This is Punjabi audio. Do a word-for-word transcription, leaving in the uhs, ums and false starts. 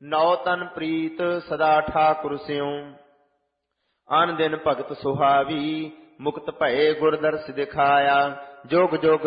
ਨੌ ਤਨ ਪ੍ਰੀਤ ਸਦਾ ਠਾਕੁਰ ਸਿਉ। ਅਨ ਦਿਨ ਭਗਤ ਸੁਹਾਵੀ ਮੁਕਤ ਭਏ ਗੁਰ ਦਰਸ ਦਿਖਾਇਆ। ਜੁਗ ਜੁਗ